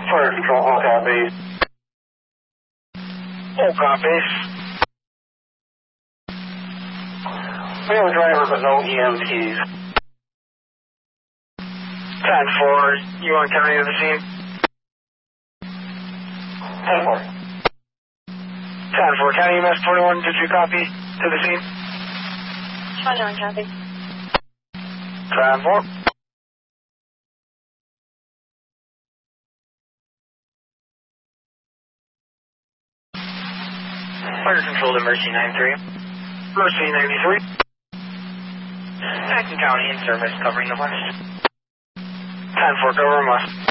Fire control, all copies. All copies. We have a driver but no EMTs. 10-4, you want County to the scene? 10-4. 10-4, County EMS 21, did you copy to the scene? 21 copy. 10-4. Fire control to Mercy 93. Mercy 93. Acton County in service covering the west. 10-4, cover west.